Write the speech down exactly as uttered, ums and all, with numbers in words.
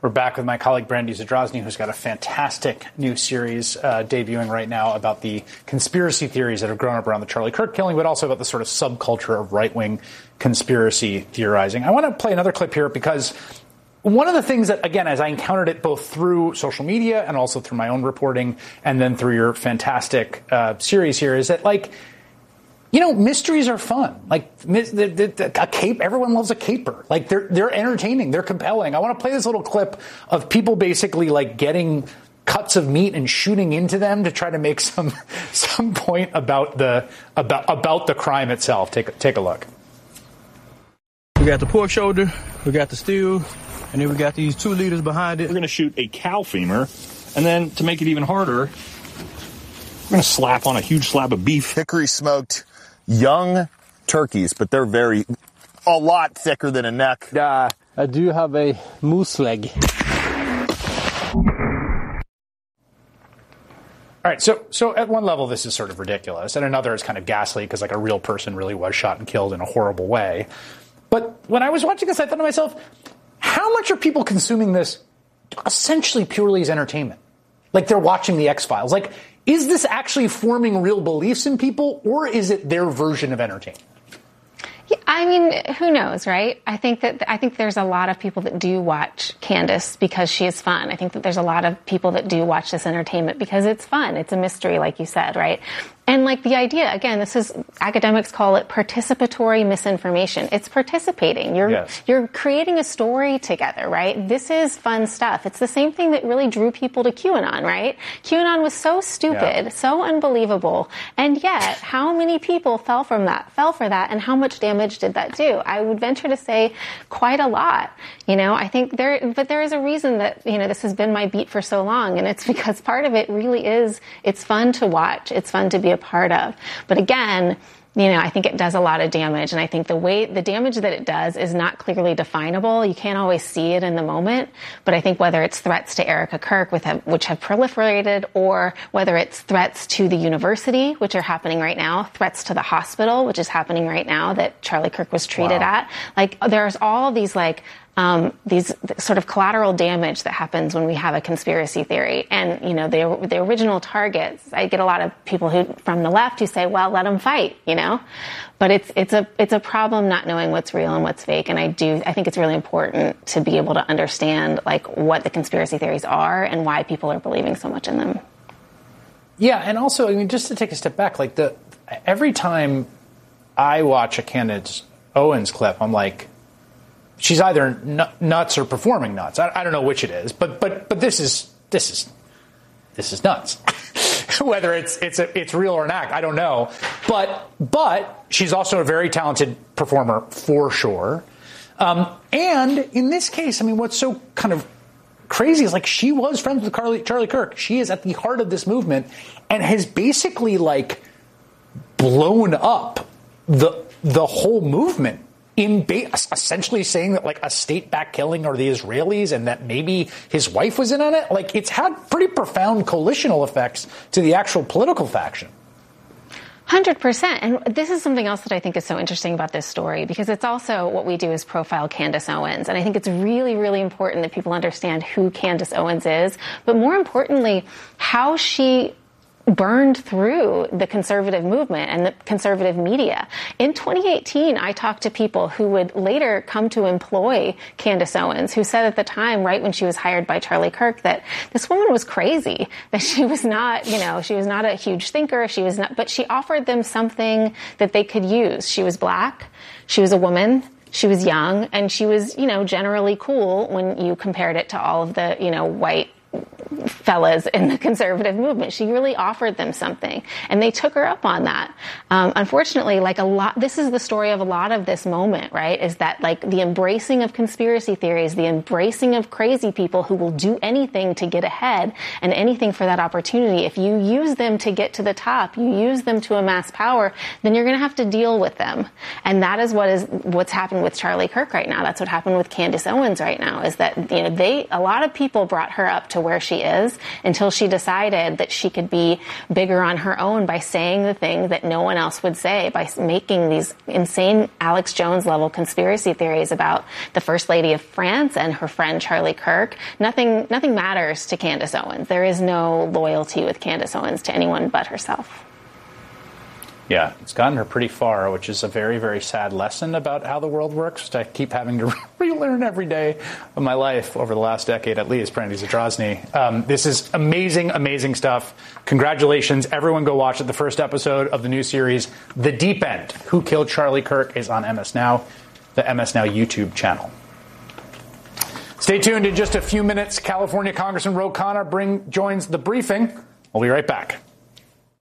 We're back with my colleague Brandy Zadrozny, who's got a fantastic new series uh, debuting right now about the conspiracy theories that have grown up around the Charlie Kirk killing, but also about the sort of subculture of right-wing conspiracy theorizing. I want to play another clip here because one of the things that, again, as I encountered it both through social media and also through my own reporting and then through your fantastic uh, series here, is that, like, you know, mysteries are fun. Like, the, the, the, a cape, everyone loves a caper. Like, they're they're entertaining, they're compelling. I want to play this little clip of people basically, like, getting cuts of meat and shooting into them to try to make some some point about the about about the crime itself. Take take a look. We got the pork shoulder, we got the stew, and then we got these two liters behind it. We're going to shoot a cow femur, and then to make it even harder, we're going to slap on a huge slab of beef. Hickory smoked young turkeys, but they're very, a lot thicker than a neck. Uh, I do have a moose leg. All right, so so at one level, this is sort of ridiculous. At another, it's kind of ghastly because, like, a real person really was shot and killed in a horrible way. But when I was watching this, I thought to myself, how much are people consuming this essentially purely as entertainment? Like, they're watching the X-Files. Like, is this actually forming real beliefs in people, or is it their version of entertainment? Yeah, I mean, who knows, right? I think that I think there's a lot of people that do watch Candace because she is fun. I think that there's a lot of people that do watch this entertainment because it's fun. It's a mystery, like you said, right? And, like, the idea, again, this is, academics call it participatory misinformation. It's participating. You're yes. you're creating a story together, right? This is fun stuff. It's the same thing that really drew people to QAnon, right? QAnon was so stupid, yeah. so unbelievable, and yet how many people fell from that, fell for that, and how much damage did that do? I would venture to say quite a lot. You know, I think there, but there is a reason that, you know, this has been my beat for so long, and it's because part of it really is, it's fun to watch. It's fun to be a part of. But again, you know, I think it does a lot of damage. And I think the way, the damage that it does is not clearly definable. You can't always see it in the moment. But I think whether it's threats to Erica Kirk, with have, which have proliferated, or whether it's threats to the university, which are happening right now, threats to the hospital, which is happening right now that Charlie Kirk was treated wow. at, like, there's all these, like, Um, these sort of collateral damage that happens when we have a conspiracy theory. And, you know, the, the original targets, I get a lot of people who from the left who say, well, let them fight, you know, but it's, it's a, it's a problem not knowing what's real and what's fake. And I do, I think it's really important to be able to understand, like, what the conspiracy theories are and why people are believing so much in them. Yeah. And also, I mean, just to take a step back, like, the, every time I watch a Candace Owens clip, I'm like, she's either nuts or performing nuts. I, I don't know which it is, but but but this is this is this is nuts. Whether it's it's a, it's real or an act, I don't know. But but she's also a very talented performer for sure. Um, and in this case, I mean, what's so kind of crazy is, like, she was friends with Carly, Charlie Kirk. She is at the heart of this movement and has basically, like, blown up the the whole movement. In ba- essentially saying that, like, a state-backed killing are the Israelis and that maybe his wife was in on it. Like, it's had pretty profound coalitional effects to the actual political faction. one hundred percent. And this is something else that I think is so interesting about this story, because it's also what we do is profile Candace Owens. And I think it's really, really important that people understand who Candace Owens is, but more importantly, how she burned through the conservative movement and the conservative media. In twenty eighteen, I talked to people who would later come to employ Candace Owens, who said at the time, right when she was hired by Charlie Kirk, that this woman was crazy, that she was not, you know, she was not a huge thinker, she was not, but she offered them something that they could use. She was black, she was a woman, she was young, and she was, you know, generally cool when you compared it to all of the, you know, white fellas in the conservative movement. She really offered them something, and they took her up on that. Um, unfortunately, like a lot, this is the story of a lot of this moment, right? Is that, like, the embracing of conspiracy theories, the embracing of crazy people who will do anything to get ahead and anything for that opportunity. If you use them to get to the top, you use them to amass power, then you're going to have to deal with them. And that is what is what's happened with Charlie Kirk right now. That's what happened with Candace Owens right now, is that, you know, they, a lot of people brought her up to where she is. was until she decided that she could be bigger on her own by saying the thing that no one else would say, by making these insane Alex Jones level conspiracy theories about the First Lady of France and her friend Charlie Kirk. Nothing, nothing matters to Candace Owens. There is no loyalty with Candace Owens to anyone but herself. Yeah, it's gotten her pretty far, which is a very, very sad lesson about how the world works, which I keep having to relearn every day of my life over the last decade, at least, Brandy Zadrozny. Um, this is amazing, amazing stuff. Congratulations. Everyone go watch it. The first episode of the new series, The Deep End, Who Killed Charlie Kirk, is on M S Now, the M S Now YouTube channel. Stay tuned. In just a few minutes, California Congressman Ro Khanna bring, joins The Briefing. We'll be right back.